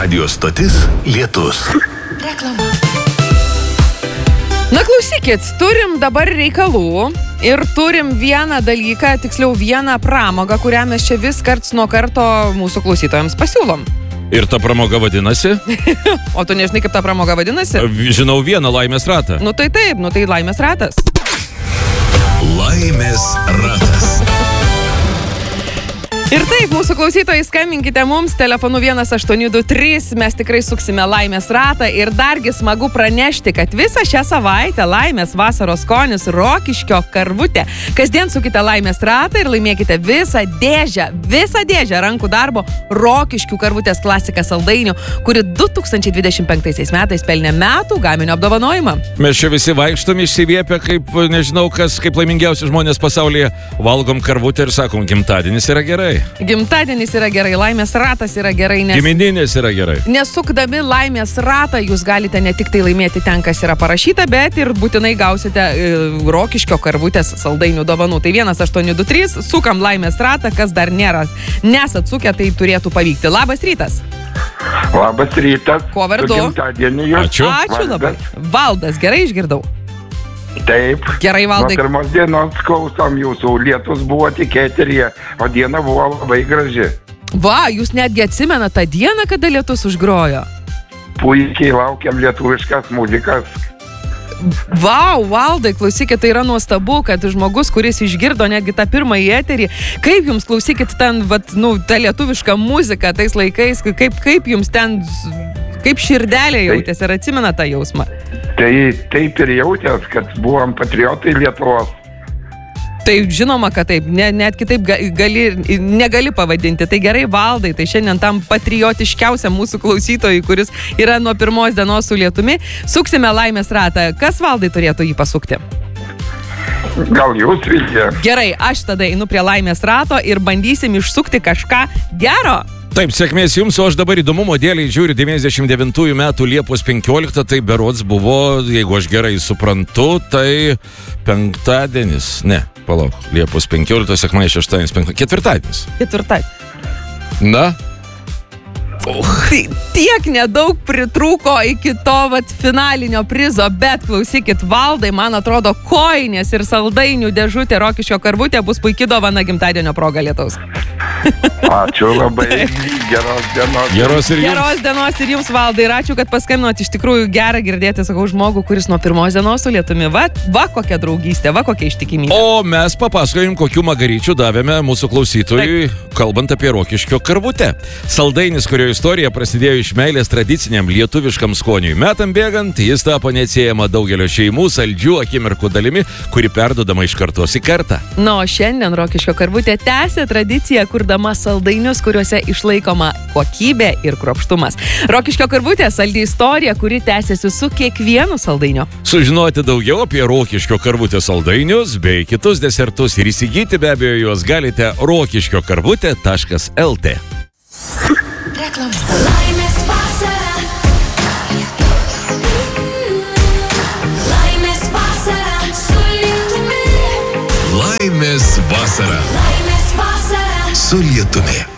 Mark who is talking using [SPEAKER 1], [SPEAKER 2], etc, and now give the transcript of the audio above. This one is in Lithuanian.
[SPEAKER 1] Radio stotis Lietus.
[SPEAKER 2] Reklama.
[SPEAKER 3] Na klausykit, turim dabar reikalų ir turim vieną dalyką, tiksliau vieną pramogą, kurią mes čia vis karts nuo karto mūsų klausytojams pasiūlom.
[SPEAKER 4] Ir ta pramoga vadinasi?
[SPEAKER 3] O tu nežinai, kaip ta pramoga vadinasi?
[SPEAKER 4] Žinau vieną laimės ratą.
[SPEAKER 3] Nu tai taip, tai laimės ratas.
[SPEAKER 1] Laimės ratas.
[SPEAKER 3] Ir taip, mūsų klausytojai, skambinkite mums telefonu 1823, mes tikrai suksime laimės ratą ir dargi smagu pranešti, kad visą šią savaitę laimės vasaros skonis Rokiškio karvutė. Kasdien sukite laimės ratą ir laimėkite visą dėžę rankų darbo Rokiškių karvutės klasika saldainių, kuri 2025 metais pelnė metų gaminio apdovanojimą.
[SPEAKER 4] Mes čia visi vaikštom išsiviepę, kaip nežinau kas, kaip laimingiausi žmonės pasaulyje, valgom karvutę ir sakom, gimtadienis yra gerai.
[SPEAKER 3] Gimtadienis yra gerai, laimės ratas yra gerai, nes...
[SPEAKER 4] Gimininės yra gerai.
[SPEAKER 3] Nesukdami laimės ratą, jūs galite ne tik tai laimėti ten, kas yra parašyta, bet ir būtinai gausite Rokiškio karvutės saldainių dovanų. Tai 1823, sukam laimės ratą, kas dar nėra nesat sukę, tai turėtų pavykti. Labas rytas.
[SPEAKER 5] Labas rytas.
[SPEAKER 3] Kuo vardu?
[SPEAKER 5] Gimtadienį jūs.
[SPEAKER 3] Ačiū labai. Valdas, gerai išgirdau?
[SPEAKER 5] Taip.
[SPEAKER 3] Gerai, Valdai.
[SPEAKER 5] Nuo pirmos dienos klausom jūsų. Lietus buvo tik eteryje, o diena buvo labai graži.
[SPEAKER 3] Va, jūs netgi atsimenat tą dieną, kada lietus užgrojo?
[SPEAKER 5] Puikiai laukiam lietuviškas muzikas.
[SPEAKER 3] Vau, Valdai, klausykit, tai yra nuostabu, kad žmogus, kuris išgirdo netgi tą pirmąjį eterį, kaip jums, klausykit, ten, ta lietuviška muzika tais laikais, kaip jums ten, kaip širdelė jautės ir atsimena tą jausmą?
[SPEAKER 5] Tai taip ir jautės, kad buvom patriotai Lietuvos.
[SPEAKER 3] Tai žinoma, kad taip, net kitaip negali pavadinti. Tai gerai, Valdai, tai šiandien tam patriotiškiausiam mūsų klausytojui, kuris yra nuo pirmos dienos su Lietumi, suksime laimės ratą. Kas, Valdai, turėtų jį pasukti?
[SPEAKER 5] Gal jūs, Vilija?
[SPEAKER 3] Gerai, aš tada einu prie laimės rato ir bandysim išsukti kažką gero.
[SPEAKER 4] Taip, sėkmės jums, o aš dabar įdomumo dėliai žiūriu 99 metų Liepos 15, tai berods buvo, jeigu aš gerai suprantu, tai penktadienis, palauk, Liepos 15, sekmadienį, šeštadienis, ketvirtadienis. Na?
[SPEAKER 3] Tiek nedaug pritrūko iki to finalinio prizo, bet klausykit, Valdai, man atrodo, koinės ir saldainių dėžutė Rokiškio karvutė bus puikiai dovana gimtadienio proga Lietaus.
[SPEAKER 5] Ačiū labai, geros dienos.
[SPEAKER 3] Geros dienos ir jums, Valdai, ir ačiū, kad paskambinot. Iš tikrųjų gera girdėti, sakau, žmogų, kuris nuo pirmos dienos su Lietumi. Va kokia draugystė, va kokia ištikimybė.
[SPEAKER 4] O mes papasakojim, kokių magaryčių davėme mūsų klausytojui, kalbant apie Rokiškio karvutę. Saldainis, kurio istorija prasidėjo iš meilės tradiciniam lietuviškam skoniui. Metam bėgant, jis tapo neatsiejama daugelio šeimų saldžių akimirkų dalimi, kuri perdodama iš kartos į kartą.
[SPEAKER 3] O šiandien Rokiškio karvutė tęsia tradiciją, kurdama saldainius, kuriuose išlaikoma kokybė ir kruopštumas. Rokiškio karvutė saldi istorija, kuri tęsiasi su kiekvienu saldainiu.
[SPEAKER 4] Sužinoti daugiau apie Rokiškio karvutės saldainius bei kitus desertus ir įsigyti be abejo juos galite rokiškiokarvutė.lt.
[SPEAKER 2] Reklama. Laimės vasara. Laimės vasara su Lietumi.
[SPEAKER 1] Laimės vasara
[SPEAKER 2] Laimės vasara
[SPEAKER 1] su Lietumi.